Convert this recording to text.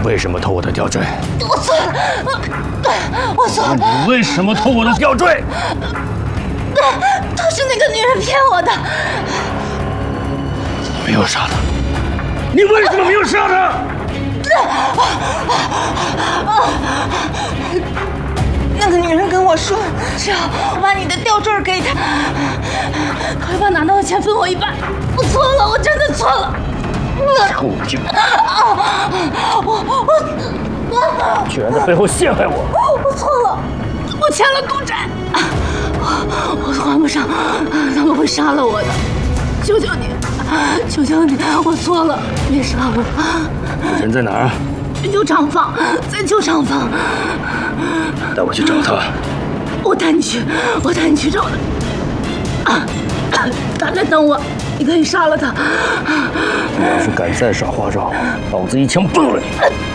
为什么偷我的吊坠？ 我错了，我错了。 你为什么偷我的吊坠？ 都是那个女人骗我的。 你没有杀她，你为什么没有杀她？ 那个女人跟我说，只要我把你的吊坠给她，她会把拿到的钱分我一半。我错了，我真的错了。 臭精！我居然在背后陷害我！ 我错了，我欠了赌债，我还不上，他们会杀了我的。求求你，求求你，我错了，别杀我。 人在哪儿？ 旧厂房，在旧厂房。 带我去找他。 我带你去找他。他在等我，你可以杀了他。 你要是敢再耍花招，老子一枪崩了你！